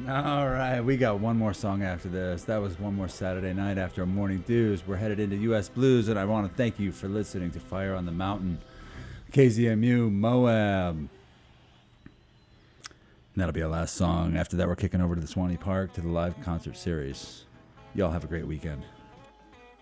All right, we got one more song after this. That was One More Saturday Night after Morning Dews. We're headed into U.S. Blues, and I want to thank you for listening to Fire on the Mountain, KZMU Moab. And that'll be our last song. After that, we're kicking over to the Swanee Park to the live concert series. Y'all have a great weekend.